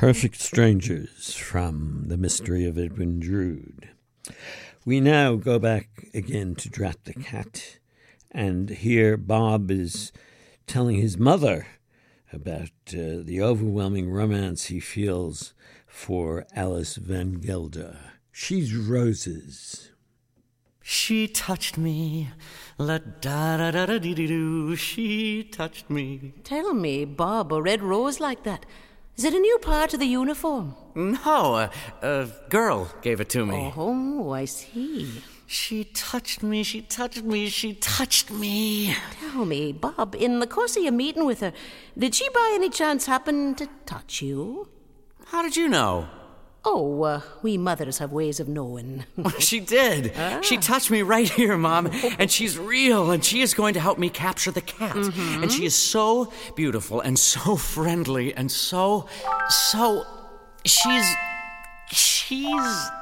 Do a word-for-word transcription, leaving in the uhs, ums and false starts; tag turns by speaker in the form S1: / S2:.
S1: Perfect Strangers from The Mystery of Edwin Drood. We now go back again to Drat the Cat, and here Bob is telling his mother about uh, the overwhelming romance he feels for Alice Van Gelder. She's roses.
S2: She touched me, la da da da da dee dee doo. She touched me.
S3: Tell me, Bob, a red rose like that. Is it a new part of the uniform?
S2: No, a, a girl gave it to me.
S3: Oh, I see.
S2: She touched me, she touched me, she touched me.
S3: Tell me, Bob, in the course of your meeting with her, did she by any chance happen to touch you?
S2: How did you know?
S3: Oh, uh, we mothers have ways of knowing.
S2: She did. Ah. She touched me right here, Mom, and she's real, and she is going to help me capture the cat. Mm-hmm. And she is so beautiful and so friendly and so, so... She's... She's...